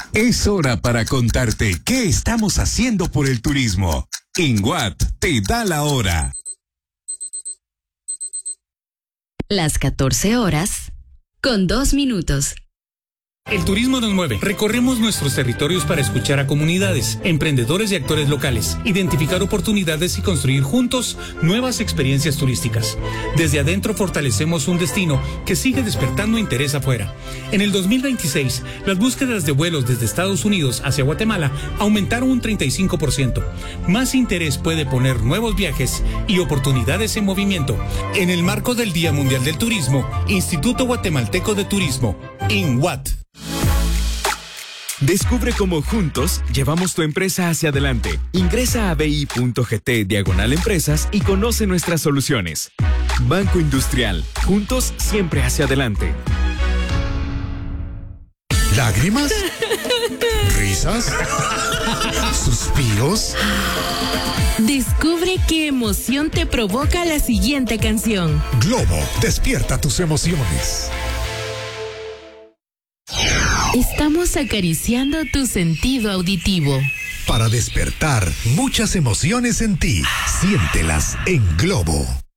Es hora para contarte qué estamos haciendo por el turismo. INWAT te da la hora. Las 14 horas con 2 minutos. El turismo nos mueve. Recorremos nuestros territorios para escuchar a comunidades, emprendedores y actores locales, identificar oportunidades y construir juntos nuevas experiencias turísticas. Desde adentro fortalecemos un destino que sigue despertando interés afuera. En el 2026, las búsquedas de vuelos desde Estados Unidos hacia Guatemala aumentaron un 35%. Más interés puede poner nuevos viajes y oportunidades en movimiento. En el marco del Día Mundial del Turismo, Instituto Guatemalteco de Turismo, INWAT. Descubre cómo juntos llevamos tu empresa hacia adelante. Ingresa a bi.gt/empresas y conoce nuestras soluciones. Banco Industrial. Juntos siempre hacia adelante. ¿Lágrimas? ¿Risas? ¿Suspiros? Descubre qué emoción te provoca la siguiente canción. Globo, despierta tus emociones. Estamos acariciando tu sentido auditivo. Para despertar muchas emociones en ti, siéntelas en Globo.